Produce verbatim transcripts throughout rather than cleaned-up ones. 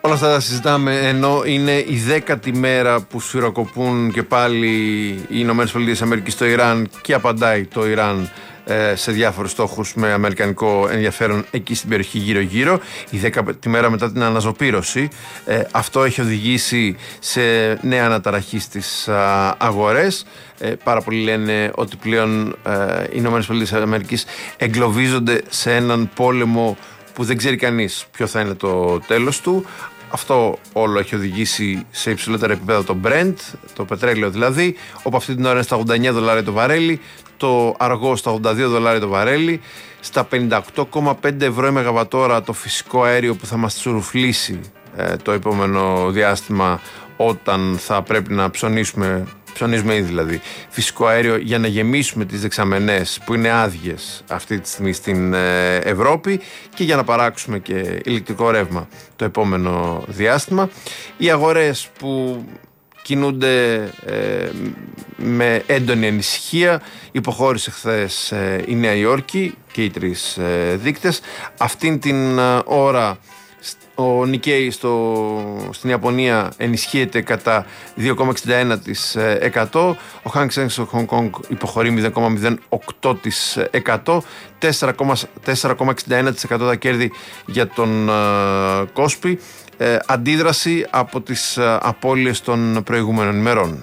Όλα αυτά τα συζητάμε ενώ είναι η δέκατη μέρα που σφυροκοπούν και πάλι οι Ηνωμένες Πολιτείες Αμερικής στο Ιράν και απαντάει το Ιράν σε διάφορους στόχους με αμερικανικό ενδιαφέρον εκεί στην περιοχή γύρω-γύρω. Η δέκατη μέρα μετά την αναζωπήρωση. Ε, αυτό έχει οδηγήσει σε νέα αναταραχή στις α, αγορές. Ε, πάρα πολλοί λένε ότι πλέον ε, οι Ηνωμένες Πολιτείες Αμερικής εγκλωβίζονται σε έναν πόλεμο που δεν ξέρει κανείς ποιο θα είναι το τέλος του. Αυτό όλο έχει οδηγήσει σε υψηλότερα επίπεδα το Brent, το πετρέλαιο δηλαδή, όπου αυτή την ώρα είναι στα ογδόντα εννέα δολάρια το βαρέλι, το αργό στα ογδόντα δύο δολάρια το βαρέλι, στα πενήντα οκτώ κόμμα πέντε ευρώ η μεγαβατόρα το φυσικό αέριο που θα μας τσουρουφλήσει ε, το επόμενο διάστημα όταν θα πρέπει να ψωνίσουμε, ψωνίζουμε ήδη δηλαδή, φυσικό αέριο για να γεμίσουμε τις δεξαμενές που είναι άδειες αυτή τη στιγμή στην ε, Ευρώπη και για να παράξουμε και ηλεκτρικό ρεύμα το επόμενο διάστημα. Οι αγορές που κινούνται ε, με έντονη ανησυχία. Υποχώρησε χθες ε, η Νέα Υόρκη και οι τρεις ε, δείκτες. Αυτήν την ε, ώρα ο Νικέι στο, στην Ιαπωνία ενισχύεται κατά δύο κόμμα εξήντα ένα τοις εκατό. Ο Hang Seng στο Hong Kong υποχωρεί μηδέν κόμμα μηδέν οκτώ τοις εκατό. τέσσερα κόμμα εξήντα ένα τοις εκατό τα κέρδη για τον ε, Κόσπι. Ε, αντίδραση από τις ε, απώλειες των προηγούμενων ημερών.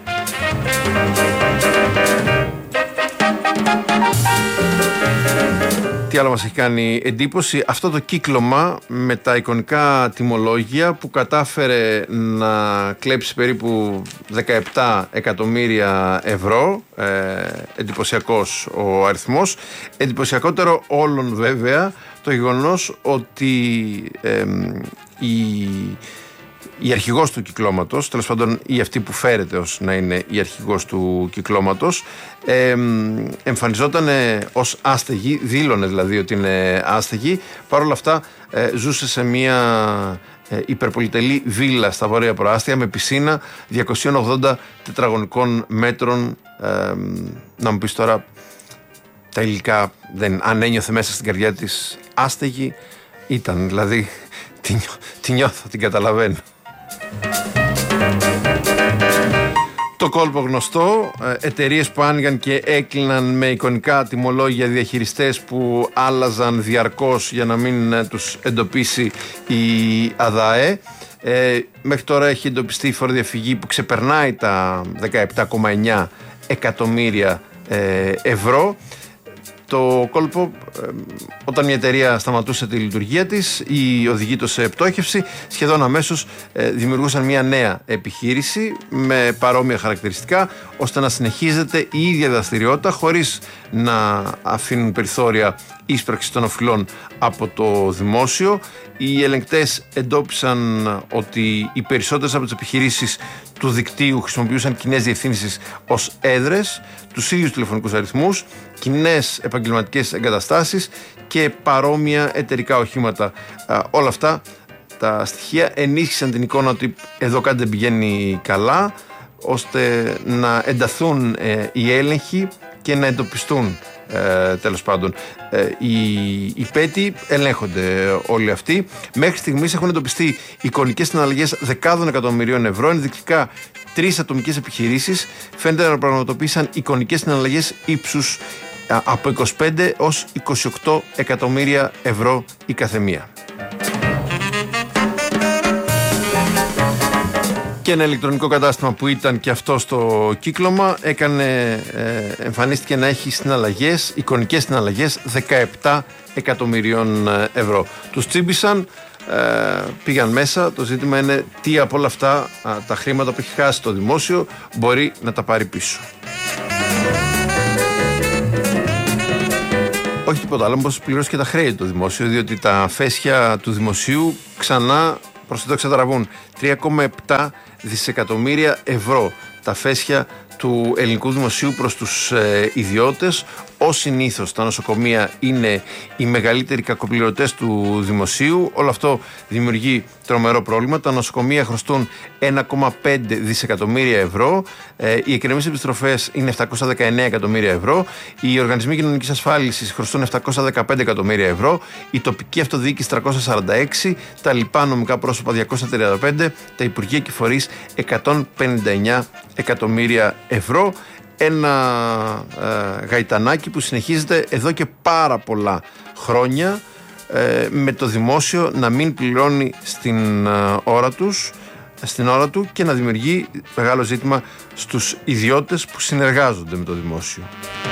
Τι άλλο μας έχει κάνει εντύπωση? Αυτό το κύκλωμα με τα εικονικά τιμολόγια που κατάφερε να κλέψει περίπου δεκαεπτά εκατομμύρια ευρώ. Ε, εντυπωσιακός ο αριθμός. Εντυπωσιακότερο όλων βέβαια το γεγονός ότι ε, η, η αρχηγός του κυκλώματος, τέλος πάντων η αυτή που φέρεται ως να είναι η αρχηγός του κυκλώματος, ε, εμφανιζόταν ως άστεγη, δήλωνε δηλαδή ότι είναι άστεγη, παρόλα αυτά ε, ζούσε σε μια ε, υπερπολιτελή βίλα στα βόρεια προάστια με πισίνα διακόσια ογδόντα τετραγωνικών μέτρων. Ε, να μου πεις τώρα, τα υλικά δεν, αν ένιωθε μέσα στην καρδιά της άστεγη, ήταν δηλαδή, τη, νιώ, τη νιώθω, την καταλαβαίνω. Το κόλπο γνωστό, εταιρείες που άνοιγαν και έκλειναν με εικονικά τιμολόγια, διαχειριστές που άλλαζαν διαρκώς για να μην τους εντοπίσει η ΑΔΑΕ. Ε, μέχρι τώρα έχει εντοπιστεί η φοροδιαφυγή που ξεπερνάει τα δεκαεπτά κόμμα εννέα εκατομμύρια ε, ευρώ. Το κόλπο, ε, όταν μια εταιρεία σταματούσε τη λειτουργία της ή οδηγείται σε πτώχευση, σχεδόν αμέσως ε, δημιουργούσαν μια νέα επιχείρηση με παρόμοια χαρακτηριστικά, ώστε να συνεχίζεται η ίδια δραστηριότητα χωρίς να αφήνουν περιθώρια ίσπραξης των οφειλών από το δημόσιο. Οι ελεγκτές εντόπισαν ότι οι περισσότερες από τις επιχειρήσεις του δικτύου χρησιμοποιούσαν κοινές διευθύνσεις ως έδρες, τους ίδιους τηλεφωνικούς αριθμούς, κοινές επαγγελματικές εγκαταστάσεις και παρόμοια εταιρικά οχήματα. Α, όλα αυτά τα στοιχεία ενίσχυσαν την εικόνα ότι εδώ κάτι δεν πηγαίνει καλά, ώστε να ενταθούν ε, οι έλεγχοι και να εντοπιστούν ε, τέλος πάντων. Ε, οι, οι πέτοι ελέγχονται όλοι αυτοί. Μέχρι στιγμής έχουν εντοπιστεί εικονικές συναλλαγές δεκάδων εκατομμυρίων ευρώ. Ενδεικτικά τρεις ατομικές επιχειρήσεις φαίνεται να πραγματοποίησαν εικονικές συναλλαγές ύψους α, από είκοσι πέντε έως είκοσι οκτώ εκατομμύρια ευρώ η καθεμία. Και ένα ηλεκτρονικό κατάστημα που ήταν και αυτό στο κύκλωμα έκανε, ε, εμφανίστηκε να έχει συναλλαγές, εικονικές συναλλαγές δεκαεπτά εκατομμυρίων ευρώ. Τους τσίμπησαν, ε, πήγαν μέσα. Το ζήτημα είναι τι από όλα αυτά α, τα χρήματα που έχει χάσει το δημόσιο μπορεί να τα πάρει πίσω. Όχι τίποτα άλλο, πως πληρώσει και τα χρέη το δημόσιο, διότι τα φέσια του δημοσίου ξανά προς το εξατραβούν. τρία κόμμα επτά δισεκατομμύρια ευρώ τα φέσια του ελληνικού δημοσίου προς τους ε, ιδιώτες, ως συνήθως τα νοσοκομεία είναι οι μεγαλύτεροι κακοπληρωτές του δημοσίου. Όλο αυτό δημιουργεί τρομερό πρόβλημα. Τα νοσοκομεία χρωστούν ένα κόμμα πέντε δισεκατομμύρια ευρώ. Ε, οι εκκρεμείς επιστροφές είναι επτακόσια δεκαεννέα εκατομμύρια ευρώ. Οι οργανισμοί κοινωνικής ασφάλισης χρωστούν επτακόσια δεκαπέντε εκατομμύρια ευρώ. Η τοπική αυτοδιοίκηση τριακόσια σαράντα έξι. Τα λοιπά νομικά πρόσωπα διακόσια τριάντα πέντε. Τα υπουργεία και φορείς εκατόν πενήντα εννέα εκατομμύρια ευρώ. Ένα ε, γαϊτανάκι που συνεχίζεται εδώ και πάρα πολλά χρόνια, ε, με το δημόσιο να μην πληρώνει στην, ε, ώρα τους, στην ώρα του και να δημιουργεί μεγάλο ζήτημα στους ιδιώτες που συνεργάζονται με το δημόσιο.